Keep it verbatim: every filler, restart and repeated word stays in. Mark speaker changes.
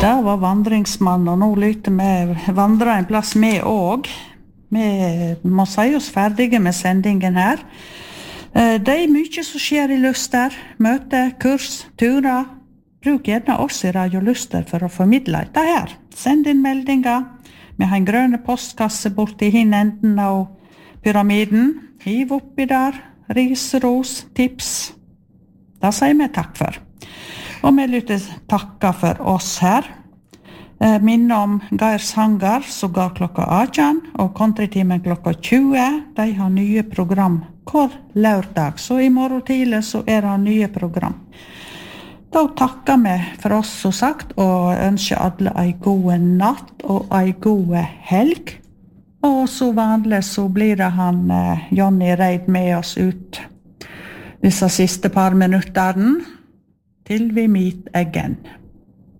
Speaker 1: Det var vandringsmann, og nå lytter vi vandre en plass med også. Vi må si oss ferdige med sendingen her. Det er mye som skjer i Luster. Møte, kurs, turer. Bruk gjerne oss i Radio Luster for å formidle dette her. Send inn meldinger. Vi har en grønne postkasse borti hin enden av pyramiden. Hiv oppi der. Ris, ros, tips. Det sier vi takk for. Og vi lytter takka for oss her. Eh, minne om Geir Sanger, som ga klokka atten, og Countrytimen klokka tjue. De har nye program hver lørdag, så i morgen tidlig så er det nye program. Da takker vi for oss, som sagt, og ønsker alle en god natt og en god helg. Og så vanlig så blir det han eh, Johnny Reid med oss ut disse siste par minutterne til vi meet again.